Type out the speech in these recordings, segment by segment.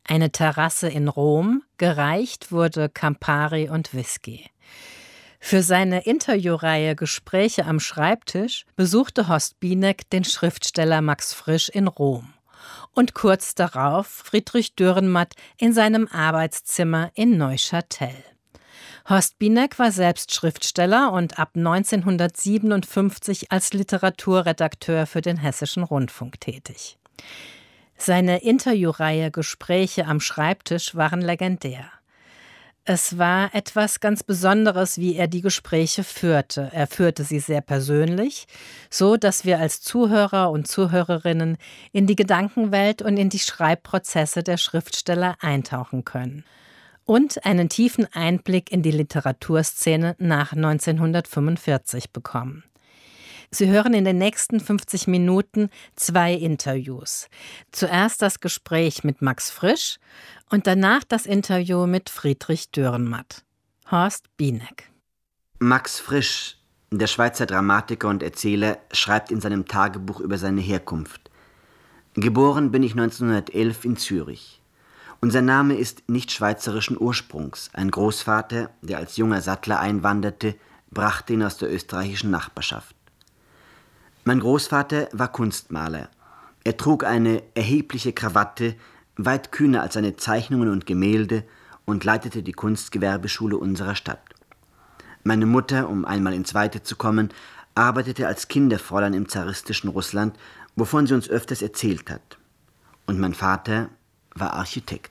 eine Terrasse in Rom, gereicht wurde Campari und Whisky. Für seine Interviewreihe Gespräche am Schreibtisch besuchte Horst Bienek den Schriftsteller Max Frisch in Rom und kurz darauf Friedrich Dürrenmatt in seinem Arbeitszimmer in Neuchâtel. Horst Bienek war selbst Schriftsteller und ab 1957 als Literaturredakteur für den Hessischen Rundfunk tätig. Seine Interviewreihe Gespräche am Schreibtisch waren legendär. Es war etwas ganz Besonderes, wie er die Gespräche führte. Er führte sie sehr persönlich, so dass wir als Zuhörer und Zuhörerinnen in die Gedankenwelt und in die Schreibprozesse der Schriftsteller eintauchen können. Und einen tiefen Einblick in die Literaturszene nach 1945 bekommen. Sie hören in den nächsten 50 Minuten 2 Interviews. Zuerst das Gespräch mit Max Frisch und danach das Interview mit Friedrich Dürrenmatt. Horst Bienek. Max Frisch, der Schweizer Dramatiker und Erzähler, schreibt in seinem Tagebuch über seine Herkunft. Geboren bin ich 1911 in Zürich. Unser Name ist nicht schweizerischen Ursprungs. Ein Großvater, der als junger Sattler einwanderte, brachte ihn aus der österreichischen Nachbarschaft. Mein Großvater war Kunstmaler. Er trug eine erhebliche Krawatte, weit kühner als seine Zeichnungen und Gemälde, und leitete die Kunstgewerbeschule unserer Stadt. Meine Mutter, um einmal ins Weite zu kommen, arbeitete als Kinderfräulein im zaristischen Russland, wovon sie uns öfters erzählt hat. Und mein Vater war Architekt.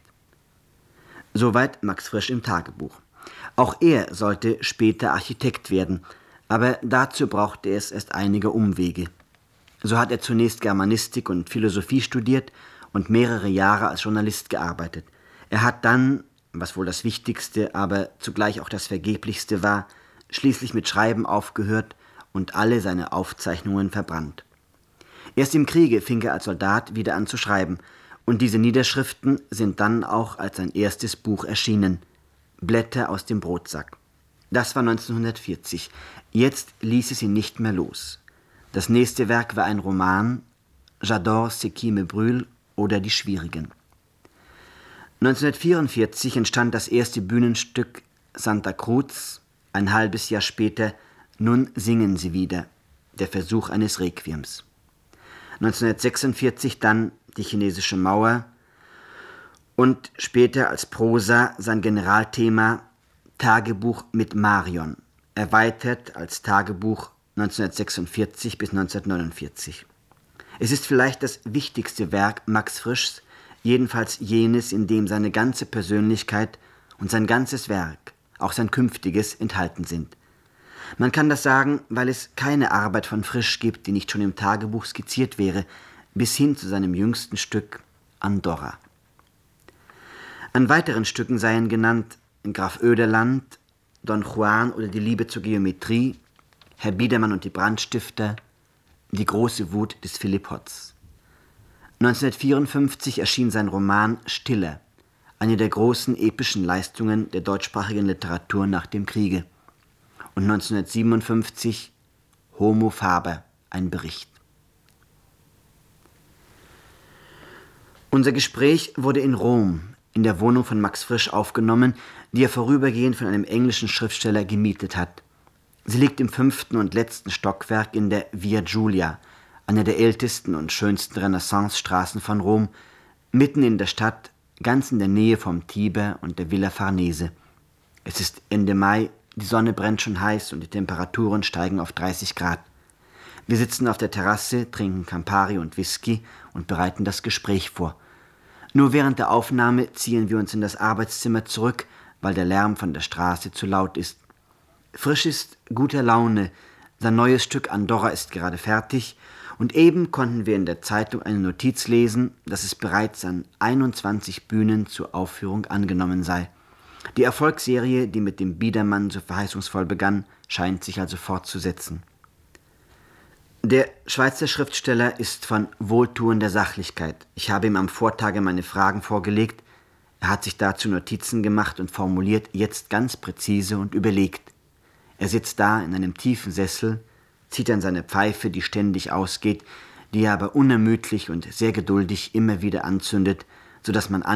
Soweit Max Frisch im Tagebuch. Auch er sollte später Architekt werden, aber dazu brauchte es erst einige Umwege. So hat er zunächst Germanistik und Philosophie studiert und mehrere Jahre als Journalist gearbeitet. Er hat dann, was wohl das Wichtigste, aber zugleich auch das Vergeblichste war, schließlich mit Schreiben aufgehört und alle seine Aufzeichnungen verbrannt. Erst im Kriege fing er als Soldat wieder an zu schreiben, und diese Niederschriften sind dann auch als sein erstes Buch erschienen, Blätter aus dem Brotsack. Das war 1940. Jetzt ließ es ihn nicht mehr los. Das nächste Werk war ein Roman, J'adore ce qui me brûle oder Die Schwierigen. 1944 entstand das erste Bühnenstück Santa Cruz, ein halbes Jahr später Nun singen sie wieder, der Versuch eines Requiems. 1946 dann Die chinesische Mauer und später als Prosa sein Generalthema Tagebuch mit Marion, erweitert als Tagebuch 1946 bis 1949. Es ist vielleicht das wichtigste Werk Max Frischs, jedenfalls jenes, in dem seine ganze Persönlichkeit und sein ganzes Werk, auch sein künftiges, enthalten sind. Man kann das sagen, weil es keine Arbeit von Frisch gibt, die nicht schon im Tagebuch skizziert wäre, bis hin zu seinem jüngsten Stück Andorra. An weiteren Stücken seien genannt Graf Oederland, Don Juan oder Die Liebe zur Geometrie, Herr Biedermann und die Brandstifter, Die große Wut des Philipp Hotz. 1954 erschien sein Roman Stille, eine der großen epischen Leistungen der deutschsprachigen Literatur nach dem Kriege. Und 1957 Homo Faber, ein Bericht. Unser Gespräch wurde in Rom, in der Wohnung von Max Frisch aufgenommen, die er vorübergehend von einem englischen Schriftsteller gemietet hat. Sie liegt im 5. und letzten Stockwerk in der Via Giulia, einer der ältesten und schönsten Renaissancestraßen von Rom, mitten in der Stadt, ganz in der Nähe vom Tiber und der Villa Farnese. Es ist Ende Mai, die Sonne brennt schon heiß und die Temperaturen steigen auf 30 Grad. Wir sitzen auf der Terrasse, trinken Campari und Whisky und bereiten das Gespräch vor. Nur während der Aufnahme ziehen wir uns in das Arbeitszimmer zurück, weil der Lärm von der Straße zu laut ist. Frisch ist guter Laune, sein neues Stück Andorra ist gerade fertig und eben konnten wir in der Zeitung eine Notiz lesen, dass es bereits an 21 Bühnen zur Aufführung angenommen sei. Die Erfolgsserie, die mit dem Biedermann so verheißungsvoll begann, scheint sich also fortzusetzen. Der Schweizer Schriftsteller ist von wohltuender Sachlichkeit. Ich habe ihm am Vortage meine Fragen vorgelegt. Er hat sich dazu Notizen gemacht und formuliert jetzt ganz präzise und überlegt. Er sitzt da in einem tiefen Sessel, zieht an seine Pfeife, die ständig ausgeht, die er aber unermüdlich und sehr geduldig immer wieder anzündet, sodass man